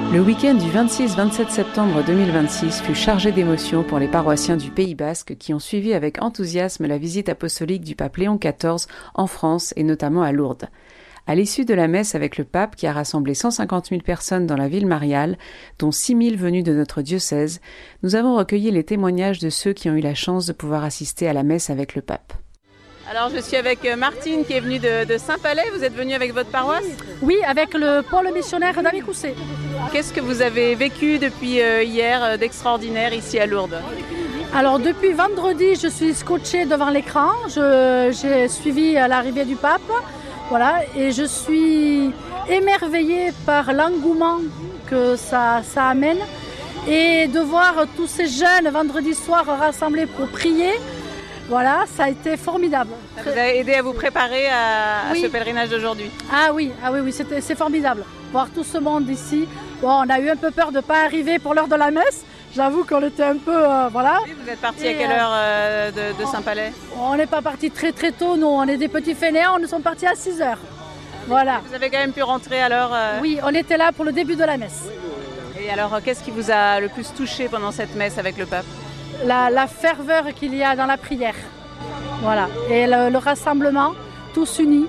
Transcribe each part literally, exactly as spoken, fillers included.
Le week-end du vingt-six vingt-sept septembre deux mille vingt-six fut chargé d'émotions pour les paroissiens du Pays Basque qui ont suivi avec enthousiasme la visite apostolique du pape Léon quatorze en France et notamment à Lourdes. À l'issue de la messe avec le pape qui a rassemblé cent cinquante mille personnes dans la ville mariale, dont six mille venues de notre diocèse, nous avons recueilli les témoignages de ceux qui ont eu la chance de pouvoir assister à la messe avec le pape. Alors je suis avec Martine qui est venue de, de Saint-Palais. Vous êtes venue avec votre paroisse ? Oui, avec le pôle missionnaire d'Amicoussé. Qu'est-ce que vous avez vécu depuis euh, hier euh, d'extraordinaire ici à Lourdes ? Alors depuis vendredi, je suis scotchée devant l'écran. Je, j'ai suivi l'arrivée du pape. Voilà, et je suis émerveillée par l'engouement que ça, ça amène. Et de voir tous ces jeunes vendredi soir rassemblés pour prier. Voilà, ça a été formidable. Ça vous a aidé à vous préparer à, oui. à ce pèlerinage d'aujourd'hui ? Ah oui, ah oui, oui, c'était, c'est formidable. Voir tout ce monde ici. Bon, on a eu un peu peur de ne pas arriver pour l'heure de la messe. J'avoue qu'on était un peu, euh, voilà. Oui, vous êtes parti à quelle heure euh, de, de Saint-Palais ? On n'est pas parti très très tôt, nous. On est des petits fainéants, nous sommes partis à six heures. Voilà. Vous avez quand même pu rentrer à l'heure euh... Oui, on était là pour le début de la messe. Et alors, qu'est-ce qui vous a le plus touché pendant cette messe avec le pape ? La, la ferveur qu'il y a dans la prière. Voilà. Et le, le rassemblement, tous unis,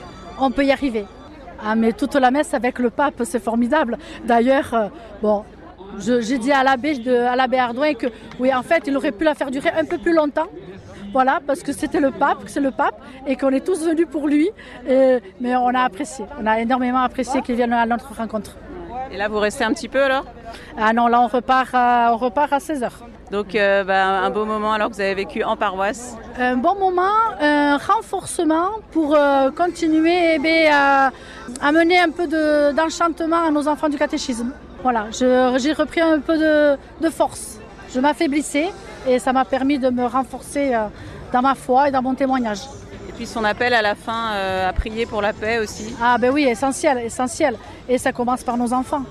on peut y arriver. Ah, mais toute la messe avec le pape, c'est formidable. D'ailleurs, euh, bon, je, j'ai dit à l'abbé, de, à l'abbé Ardouin que, oui, en fait, il aurait pu la faire durer un peu plus longtemps. Voilà, parce que c'était le pape, que c'est le pape, et qu'on est tous venus pour lui. Et, mais on a apprécié, on a énormément apprécié qu'il vienne à notre rencontre. Et là, vous restez un petit peu alors ? Ah non, là, on repart à, on repart à seize heures. Donc, euh, bah, un beau moment alors que vous avez vécu en paroisse. Un bon moment, un renforcement pour euh, continuer eh bien, à, à mener un peu de, d'enchantement à nos enfants du catéchisme. Voilà, je, j'ai repris un peu de, de force. Je m'affaiblissais et ça m'a permis de me renforcer euh, dans ma foi et dans mon témoignage. Et puis son appel à la fin euh, à prier pour la paix aussi. Ah ben oui, essentiel, essentiel. Et ça commence par nos enfants.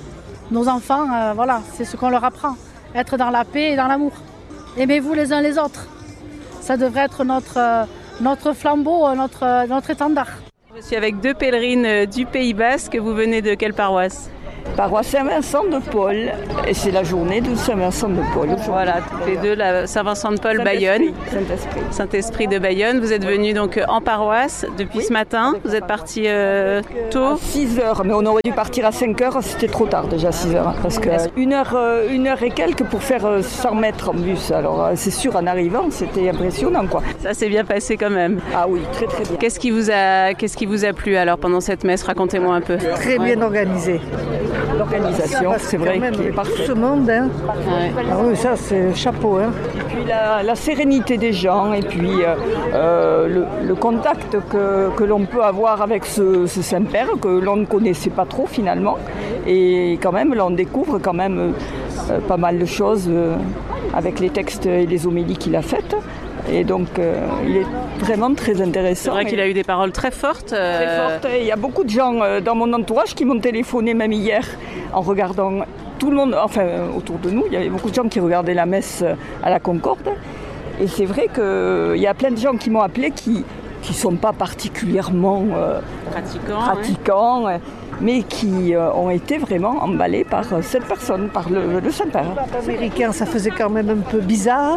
Nos enfants, euh, voilà, c'est ce qu'on leur apprend. Être dans la paix et dans l'amour. Aimez-vous les uns les autres. Ça devrait être notre, euh, notre flambeau, notre, notre étendard. Je suis avec deux pèlerines du Pays Basque. Vous venez de quelle paroisse ? Paroisse Saint-Vincent de Paul, et c'est la journée de Saint-Vincent de Paul. Voilà, toutes les deux, la Saint-Vincent de Paul, Bayonne. Saint-Esprit. Saint-Esprit de Bayonne. Vous êtes venus donc en paroisse depuis oui. ce matin. Vous êtes partis euh, tôt ? À six heures, mais on aurait dû partir à cinq heures, c'était trop tard déjà, six heures. Parce que une heure, une heure et quelques pour faire cent mètres en bus. Alors c'est sûr, en arrivant, c'était impressionnant, quoi. Ça s'est bien passé quand même. Ah oui, très très bien. Qu'est-ce qui vous a, qu'est-ce qui vous a plu alors pendant cette messe ? Racontez-moi un peu. Très bien organisé. L'organisation, c'est vrai, qui est parfaite. Ce monde, hein. Ouais. Ah oui, ça c'est chapeau. Hein. Et puis la, la sérénité des gens, et puis euh, le, le contact que, que l'on peut avoir avec ce, ce Saint-Père, que l'on ne connaissait pas trop finalement. Et quand même, là on découvre quand même euh, pas mal de choses euh, avec les textes et les homélies qu'il a faites. Et donc, euh, il est vraiment très intéressant. C'est vrai qu'il a eu des paroles très fortes. Euh... Très fortes. Il y a beaucoup de gens euh, dans mon entourage qui m'ont téléphoné, même hier, en regardant tout le monde, enfin, autour de nous. Il y avait beaucoup de gens qui regardaient la messe à la Concorde. Et c'est vrai qu'il y a plein de gens qui m'ont appelé qui ne sont pas particulièrement euh, pratiquants, pratiquants ouais. mais qui euh, ont été vraiment emballés par euh, cette personne, par le, le Saint-Père. Américain, ça faisait quand même un peu bizarre,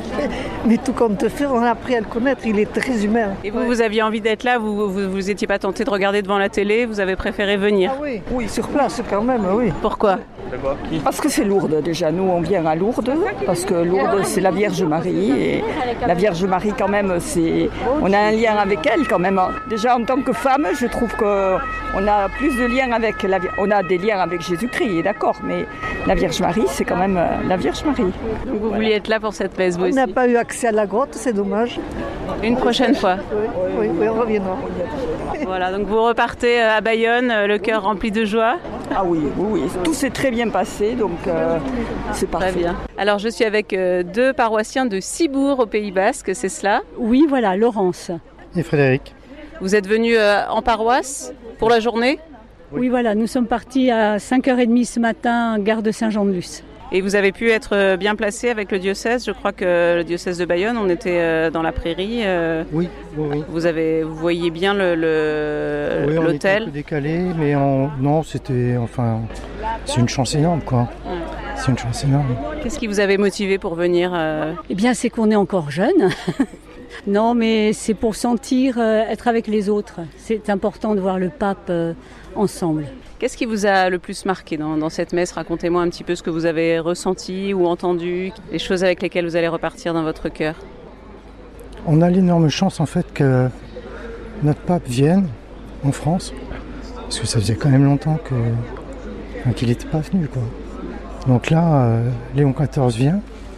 mais tout compte fait, on a appris à le connaître, il est très humain. Et vous, ouais. vous aviez envie d'être là, vous vous, vous étiez pas tenté de regarder devant la télé, vous avez préféré venir ? Ah oui, oui, sur place quand même, oui. Pourquoi ? Parce que c'est Lourdes déjà, nous on vient à Lourdes, parce que Lourdes c'est la Vierge Marie, et la Vierge Marie quand même, c'est, on a un lien avec elle quand même. Déjà en tant que femme, je trouve qu'on a plus de liens avec, la, on a des liens avec Jésus-Christ, d'accord, mais la Vierge Marie c'est quand même la Vierge Marie. Donc vous vouliez être là pour cette messe, vous aussi ? On n'a pas eu accès à la grotte, c'est dommage. Une prochaine fois. Oui, oui, oui, on reviendra. Voilà, donc vous repartez à Bayonne, le cœur rempli de joie. Ah oui, oui, oui, tout s'est très bien passé, donc euh, c'est parfait. Très bien. Alors je suis avec euh, deux paroissiens de Cibourg au Pays Basque, c'est cela ? Oui, voilà, Laurence. Et Frédéric. Vous êtes venus euh, en paroisse pour la journée ? Oui. oui, voilà, nous sommes partis à cinq heures trente ce matin, gare de Saint-Jean-de-Luz. Et vous avez pu être bien placé avec le diocèse. Je crois que le diocèse de Bayonne, on était dans la prairie. Oui, oui, oui. Vous avez, vous voyez bien le, le oui, l'hôtel. On était un peu décalé, mais on, non, c'était, enfin, c'est une chance énorme, quoi. Ouais. C'est une chance énorme. Qu'est-ce qui vous avait motivé pour venir euh... Eh bien, c'est qu'on est encore jeune. Non, mais c'est pour sentir euh, être avec les autres. C'est important de voir le pape euh, ensemble. Qu'est-ce qui vous a le plus marqué dans, dans cette messe? Racontez-moi un petit peu ce que vous avez ressenti ou entendu, les choses avec lesquelles vous allez repartir dans votre cœur. On a l'énorme chance en fait que notre pape vienne en France, parce que ça faisait quand même longtemps que, enfin, qu'il n'était pas venu, quoi. Donc là, euh, Léon quatorze vient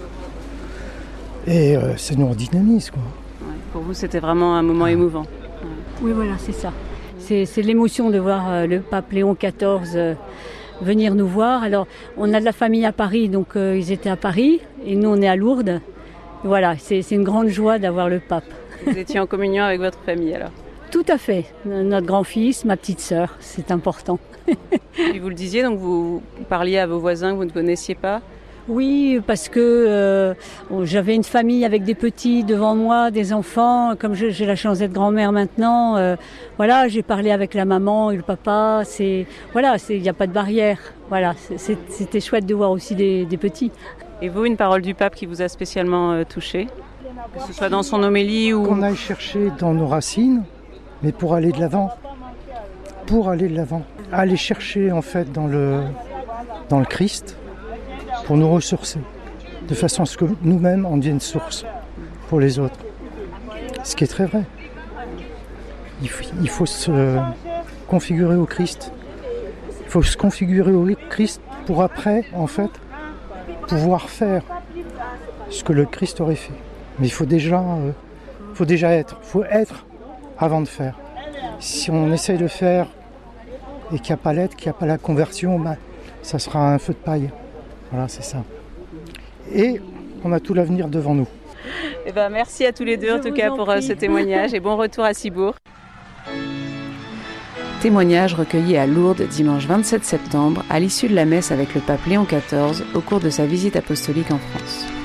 et euh, ça nous redynamise, quoi. Ouais, pour vous, c'était vraiment un moment émouvant. Ouais. Oui, voilà, c'est ça. C'est, c'est l'émotion de voir euh, le pape Léon quatorze euh, venir nous voir. Alors, on a de la famille à Paris, donc euh, ils étaient à Paris, et nous, on est à Lourdes. Voilà, c'est, c'est une grande joie d'avoir le pape. Vous étiez en communion avec votre famille, alors? Tout à fait. Notre grand-fils, ma petite sœur, c'est important. Et vous le disiez, donc vous parliez à vos voisins que vous ne connaissiez pas? Oui, parce que euh, j'avais une famille avec des petits devant moi, des enfants. Comme je, j'ai la chance d'être grand-mère maintenant, euh, voilà, j'ai parlé avec la maman et le papa. C'est voilà, il n'y a pas de barrière. Voilà, c'est, c'est, c'était chouette de voir aussi des, des petits. Et vous, une parole du pape qui vous a spécialement euh, touché, que ce soit dans son homélie ou qu'on aille chercher dans nos racines, mais pour aller de l'avant, pour aller de l'avant, aller chercher en fait dans le dans le Christ. Pour nous ressourcer, de façon à ce que nous-mêmes en deviennent source pour les autres. Ce qui est très vrai. Il faut, il faut se configurer au Christ. Il faut se configurer au Christ pour après, en fait, pouvoir faire ce que le Christ aurait fait. Mais il faut déjà, euh, faut déjà être. Il faut être avant de faire. Si on essaye de faire et qu'il n'y a pas l'être, qu'il n'y a pas la conversion, ben, ça sera un feu de paille. Voilà, c'est ça. Et on a tout l'avenir devant nous. Eh ben, merci à tous les deux, en tout cas, pour prie. ce témoignage et bon retour à Cibourg. Témoignage recueilli à Lourdes dimanche vingt-sept septembre, à l'issue de la messe avec le pape Léon quatorze, au cours de sa visite apostolique en France.